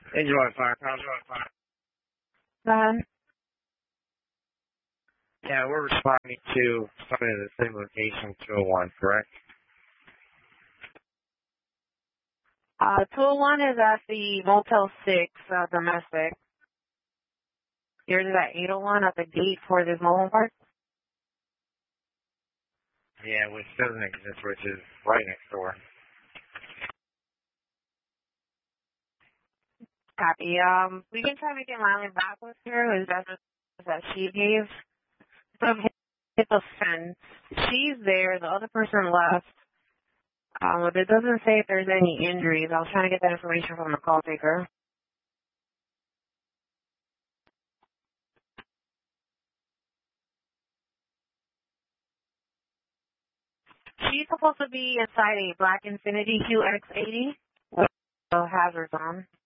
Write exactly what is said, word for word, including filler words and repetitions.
Enjoy fire, pound, enjoy fire. Um, Yeah, we're responding to somebody at the same location, two oh one, correct? uh, two oh one is at the Motel six, uh, domestic. Yours is at eight oh one at the gate for this mobile park. Yeah, which doesn't exist, which is right next door. Copy. Um, we can try to get Miley back with her. Is that that she gave? Some hit the fence. She's there. The other person left. Um, but it doesn't say if there's any injuries. I was trying to get that information from the call taker. She's supposed to be inside a black Infiniti Q X eighty with uh, hazards on.